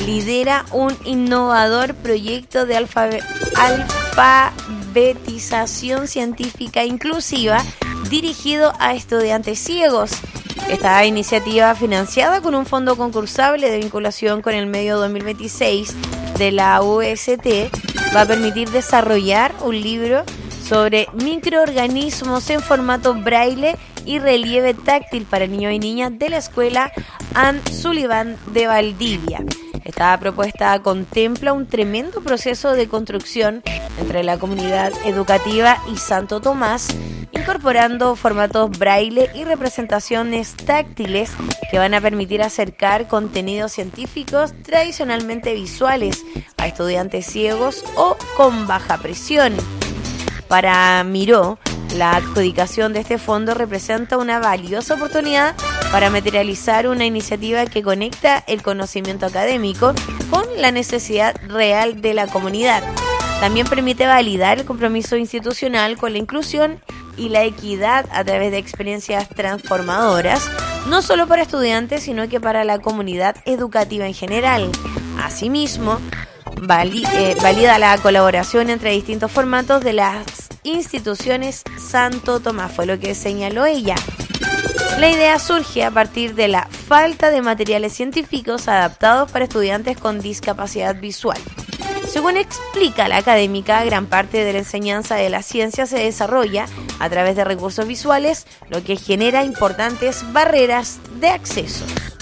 lidera un innovador proyecto de alfabetización científica inclusiva dirigido a estudiantes ciegos. Esta iniciativa, financiada con un fondo concursable de vinculación con el medio 2026 de la UST, va a permitir desarrollar un libro sobre microorganismos en formato braille y relieve táctil para niños y niñas de la escuela Ann Sullivan de Valdivia. Esta propuesta contempla un tremendo proceso de construcción entre la comunidad educativa y Santo Tomás, incorporando formatos braille y representaciones táctiles que van a permitir acercar contenidos científicos tradicionalmente visuales a estudiantes ciegos o con baja presión. Para Miró, la adjudicación de este fondo representa una valiosa oportunidad para materializar una iniciativa que conecta el conocimiento académico con la necesidad real de la comunidad. También permite validar el compromiso institucional con la inclusión y la equidad a través de experiencias transformadoras, no solo para estudiantes, sino que para la comunidad educativa en general. Asimismo, valida la colaboración entre distintos formatos de las instituciones Santo Tomás, fue lo que señaló ella. La idea surge a partir de la falta de materiales científicos adaptados para estudiantes con discapacidad visual. Según explica la académica, gran parte de la enseñanza de la ciencia se desarrolla a través de recursos visuales, lo que genera importantes barreras de acceso.